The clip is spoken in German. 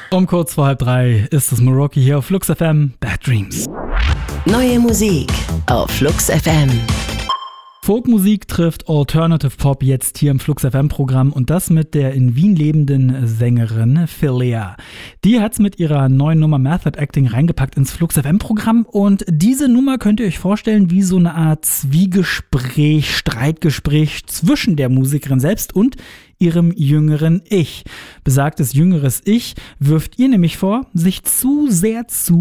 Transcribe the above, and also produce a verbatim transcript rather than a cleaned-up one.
Um kurz vor halb drei ist es Merauke hier auf Flux F M, Bad Dreams. Neue Musik auf Flux F M. Folkmusik trifft Alternative Pop jetzt hier im Flux F M-Programm und das mit der in Wien lebenden Sängerin Philia. Die hat's mit ihrer neuen Nummer Method Acting reingepackt ins Flux F M-Programm und diese Nummer könnt ihr euch vorstellen wie so eine Art Zwiegespräch, Streitgespräch zwischen der Musikerin selbst und ihrem jüngeren Ich. Besagtes jüngeres Ich wirft ihr nämlich vor, sich zu sehr zu